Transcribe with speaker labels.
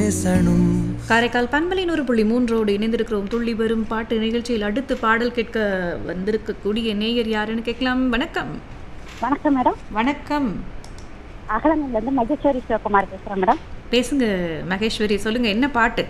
Speaker 1: பேசணும்.
Speaker 2: காரைக்கால் பண்பலை 100.3 இணைந்திருக்கிறோம். துள்ளி வரும் பாட்டு நிகழ்ச்சியில் அடுத்து பாடல் கேட்க வந்திருக்கக்கூடிய நேயர் யாருன்னு கேட்கலாம். வணக்கம்.
Speaker 3: வணக்கம் மேடம்.
Speaker 2: வணக்கம்.
Speaker 3: அகலங்கள்ல இருந்து மகேஸ்வரி சிவகுமார் பேசுறேன் மேடம்.
Speaker 2: பேசுங்க மகேஸ்வரி, சொல்லுங்க என்ன பாட்டு?